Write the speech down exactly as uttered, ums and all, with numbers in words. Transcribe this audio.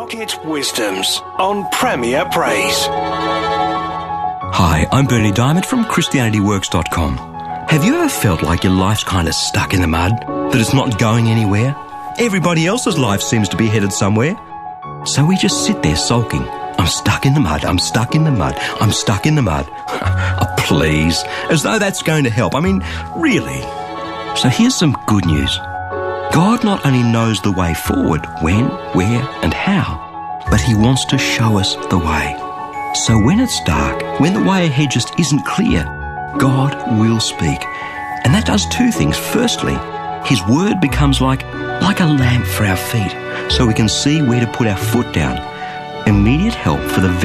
Pocket Wisdoms on Premier Praise. Hi, I'm Bernie Diamond from Christianity Works dot com. Have you ever felt like your life's kind of stuck in the mud? That it's not going anywhere? Everybody else's life seems to be headed somewhere. So we just sit there sulking. I'm stuck in the mud, I'm stuck in the mud, I'm stuck in the mud. Oh, please, as though that's going to help. I mean, really. So here's some good news. God not only knows the way forward, when, where and how, but he wants to show us the way. So when it's dark, when the way ahead just isn't clear, God will speak. And that does two things. Firstly, his word becomes like, like a lamp for our feet, so we can see where to put our foot down. Immediate help for the